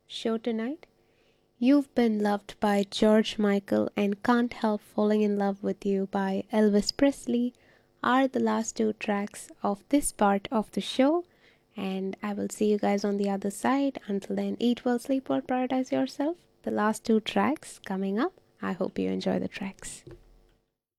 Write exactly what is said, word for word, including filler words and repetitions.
show tonight. You've Been Loved by George Michael and Can't Help Falling in Love with You by Elvis Presley are the last two tracks of this part of the show. And I will see you guys on the other side. Until then, eat well, sleep well, prioritize yourself. The last two tracks coming up. I hope you enjoy the tracks.